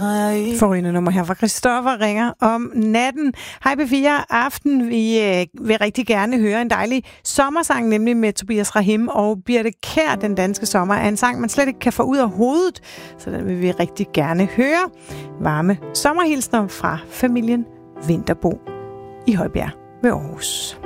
Forrygende nummer her fra Christoffer ringer om natten. Hej P4 Aften. Vi vil rigtig gerne høre en dejlig sommersang, nemlig med Tobias Rahim og Birthe Kjær. Den danske sommer er en sang, man slet ikke kan få ud af hovedet, så den vil vi rigtig gerne høre. Varme sommerhilsner fra familien Vinterbo i Højbjerg ved Aarhus.